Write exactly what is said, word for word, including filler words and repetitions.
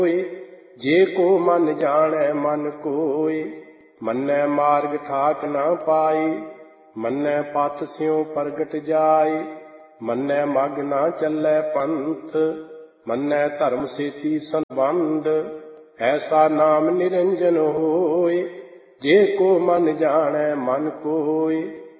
ਜੇ ਕੋ ਮਨ ਜਾਣੈ ਮਨ ਕੋਇ, ਮੰਨੈ ਮਾਰਗ ਠਾਕ ਨਾ ਪਾਈ। ਮੰਨੈ ਪਥ ਸਿਉ ਪ੍ਰਗਟ ਜਾਇ, ਮੰਨੈ ਮਗ ਨਾ ਚੱਲੈ ਪੰਥ। ਮੰਨੈ ਧਰਮ ਸੇਤੀ ਸੰਬੰਧ, ਐਸਾ ਨਾਮ ਨਿਰੰਜਨ ਹੋਇ। ਜੇ ਕੋ ਮਨ ਜਾਣੈ ਮਨ ਕੋਇ,